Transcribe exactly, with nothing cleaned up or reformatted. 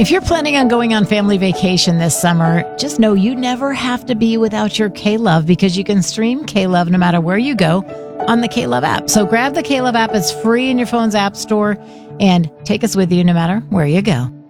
If you're planning on going on family vacation this summer, just know you never have to be without your K-Love because you can stream K-Love no matter where you go on the K-Love app. So grab the K-Love app. It's free in your phone's app store and take us with you no matter where you go.